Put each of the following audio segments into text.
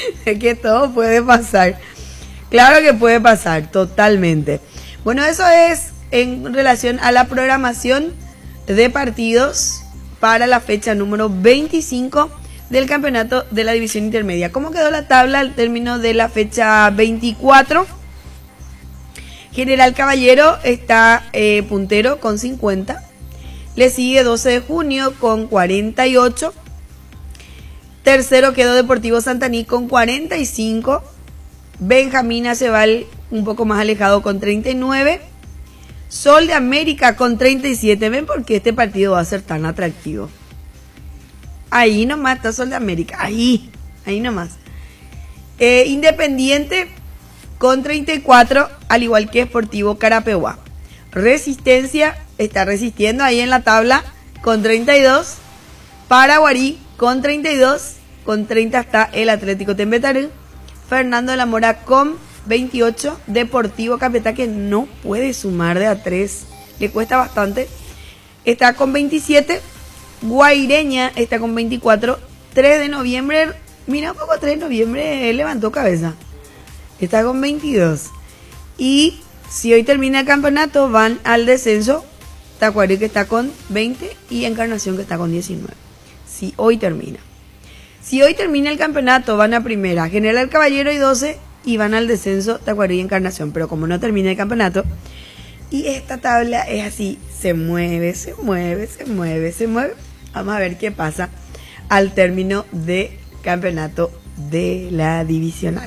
Es que todo puede pasar. Claro que puede pasar, totalmente. Bueno, eso es en relación a la programación de partidos para la fecha número 25 del campeonato de la división intermedia. ¿Cómo quedó la tabla al término de la fecha 24? General Caballero está puntero con 50. Le sigue 12 de junio con 48. Tercero quedó Deportivo Santaní con 45. Benjamín Aceval un poco más alejado con 39. Sol de América con 37. ¿Ven por qué este partido va a ser tan atractivo? Ahí nomás está Sol de América. Ahí nomás. Independiente con 34, al igual que Sportivo Carapeguá. Resistencia está resistiendo ahí en la tabla con 32. Paraguarí con 32. Con 30 está el Atlético Tembetarú. Fernando de la Mora con 28. Deportivo Capiatá, que no puede sumar de a 3. Le cuesta bastante. Está con 27. Guaireña está con 24. 3 de noviembre. Mira un poco, 3 de noviembre levantó cabeza. Está con 22. Y si hoy termina el campeonato, van al descenso. Tacuarí, que está con 20. Y Encarnación, que está con 19. Si hoy termina. Si hoy termina el campeonato, van a primera. General Caballero y 12. Y van al descenso Tacuarí y Encarnación. Pero como no termina el campeonato, y esta tabla es así, se mueve. Vamos a ver qué pasa al término de campeonato de la divisional.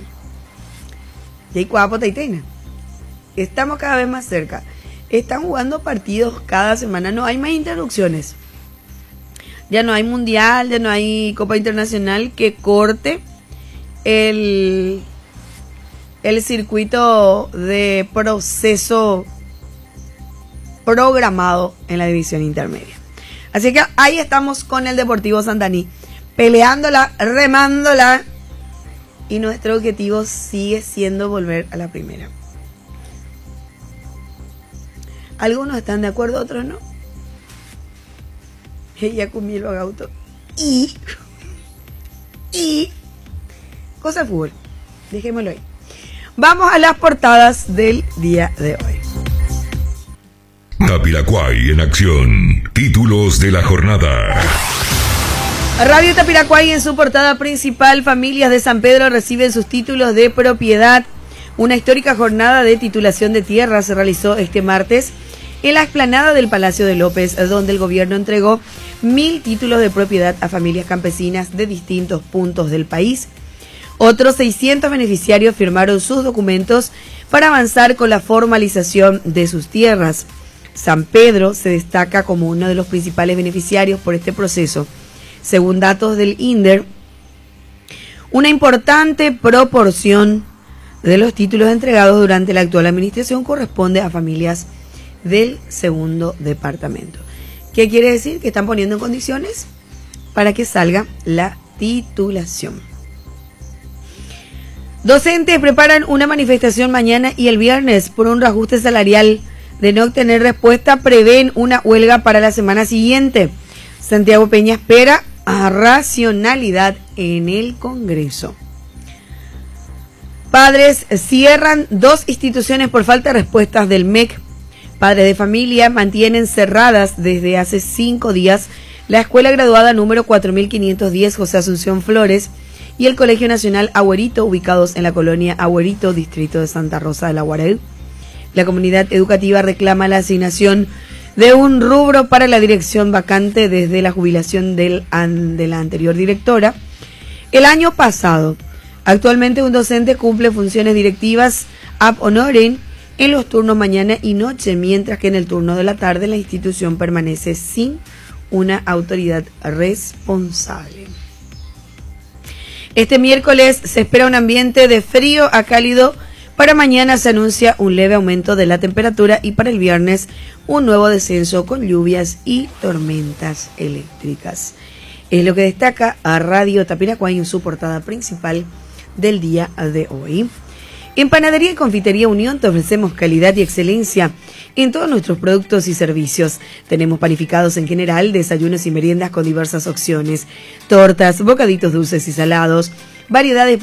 Estamos cada vez más cerca. Están jugando partidos cada semana. No hay más interrupciones. Ya no hay mundial, ya no hay Copa Internacional que corte el circuito de proceso programado en la división intermedia. Así que ahí estamos con el Deportivo Santaní, peleándola, remándola, y nuestro objetivo sigue siendo volver a la primera. Algunos están de acuerdo, otros no. Ella comió el auto. Y cosa de fútbol. Dejémoslo ahí. Vamos a las portadas del día de hoy. Tapiracuay en acción. Títulos de la jornada. Radio Tapiracuay en su portada principal: familias de San Pedro reciben sus títulos de propiedad. Una histórica jornada de titulación de tierras se realizó este martes en la explanada del Palacio de López, donde el gobierno entregó 1.000 títulos de propiedad a familias campesinas de distintos puntos del país. Otros 600 beneficiarios firmaron sus documentos para avanzar con la formalización de sus tierras. San Pedro se destaca como uno de los principales beneficiarios por este proceso. Según datos del INDER, una importante proporción de los títulos entregados durante la actual administración corresponde a familias del segundo departamento. ¿Qué quiere decir? Que están poniendo en condiciones para que salga la titulación. Docentes preparan una manifestación mañana y el viernes por un reajuste salarial. De no obtener respuesta, prevén una huelga para la semana siguiente. Santiago Peña espera a racionalidad en el Congreso. Padres cierran 2 instituciones por falta de respuestas del MEC. Padres de familia mantienen cerradas desde hace 5 días la Escuela Graduada número 4510 José Asunción Flores y el Colegio Nacional Agüerito, ubicados en la colonia Agüerito, distrito de Santa Rosa de la Guaraí. La comunidad educativa reclama la asignación de un rubro para la dirección vacante desde la jubilación de la anterior directora el año pasado. Actualmente un docente cumple funciones directivas ab honorem en los turnos mañana y noche, mientras que en el turno de la tarde la institución permanece sin una autoridad responsable. Este miércoles se espera un ambiente de frío a cálido. Para mañana se anuncia un leve aumento de la temperatura y para el viernes un nuevo descenso con lluvias y tormentas eléctricas. Es lo que destaca a Radio Tapiracuay en su portada principal del día de hoy. En Panadería y Confitería Unión te ofrecemos calidad y excelencia en todos nuestros productos y servicios. Tenemos panificados en general, desayunos y meriendas con diversas opciones, tortas, bocaditos dulces y salados, variedades